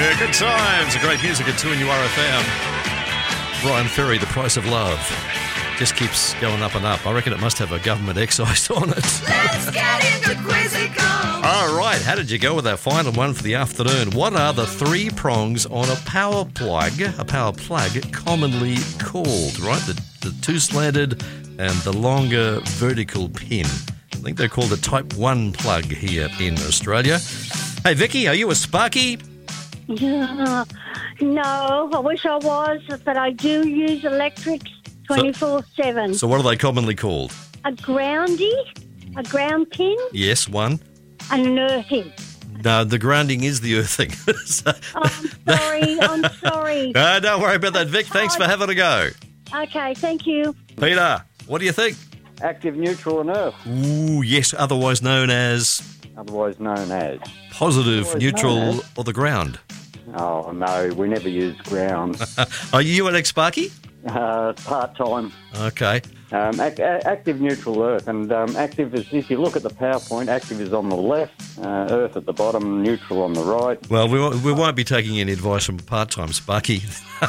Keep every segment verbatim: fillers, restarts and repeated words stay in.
Yeah, good times. Great music at two N U R F M. Brian Ferry, The Price of Love. Just keeps going up and up. I reckon it must have a government excise on it. Let's get into Quizzical. All right, how did you go with our final one for the afternoon? What are the three prongs on a power plug, a power plug commonly called, right? The, the two-slanted and the longer vertical pin. I think they're called a Type one plug here in Australia. Hey, Vicky, are you a Sparky? Yeah, no, I wish I was, but I do use electrics twenty-four seven. So what are they commonly called? A groundy, a ground pin, Yes, one. and an earthing. No, the grounding is the earthing. So- Oh, I'm sorry, I'm sorry. Uh, don't worry about that, Vic. Thanks for having a go. Okay, thank you. Peter, what do you think? Active, neutral and earth, Ooh, yes, otherwise known as otherwise known as. positive, Otherwise neutral, known as- or the ground. Oh, no, we never use ground. Are you an ex-Sparky? uh, part-time. Okay. Um, ac- a- active, neutral, earth. And um, active is, if you look at the PowerPoint, active is on the left, uh, earth at the bottom, neutral on the right. Well, we won't, we won't be taking any advice from a part-time Sparky.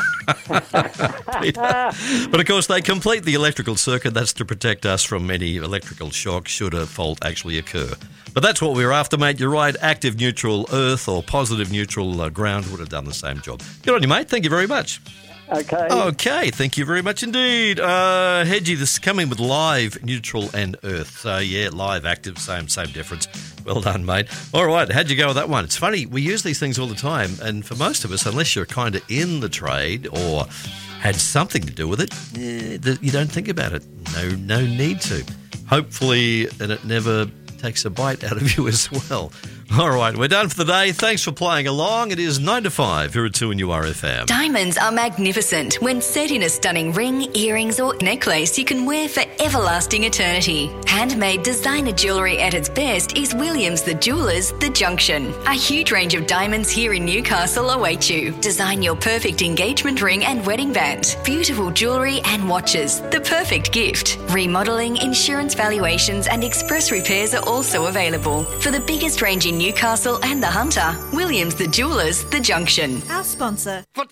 Peter. But, of course, they complete the electrical circuit. That's to protect us from any electrical shock should a fault actually occur. But that's what we're after, mate. You're right. Active, neutral, earth, or positive, neutral, uh, ground would have done the same job. Good on you, mate. Thank you very much. Okay. Okay, thank you very much indeed. Uh, Hedgie, this is coming with live, neutral and earth. So, yeah, live, active, same same difference. Well done, mate. All right, how'd you go with that one? It's funny, we use these things all the time, and for most of us, unless you're kind of in the trade or had something to do with it, eh, th- you don't think about it. No, no need to. Hopefully, and it never takes a bite out of you as well. All right, we're done for the day. Thanks for playing along. It is nine to five here at two N U R F M. Diamonds are magnificent when set in a stunning ring, earrings or necklace you can wear for everlasting eternity. Handmade designer jewellery at its best is Williams the Jewellers The Junction. A huge range of diamonds here in Newcastle await you. Design your perfect engagement ring and wedding band. Beautiful jewellery and watches. The perfect gift. Remodelling, insurance valuations and express repairs are also available. For the biggest range in Newcastle and the Hunter, Williams the Jewellers The Junction. Our sponsor. For